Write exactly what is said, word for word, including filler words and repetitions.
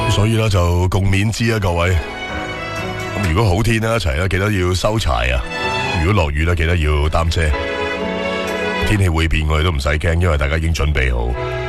所以咧就共勉之啊，各位。咁如果好天咧，一齊咧記得要收柴啊。如果落雨咧，記得要擔遮。天氣會變，我哋都唔使驚，因為大家已經準備好。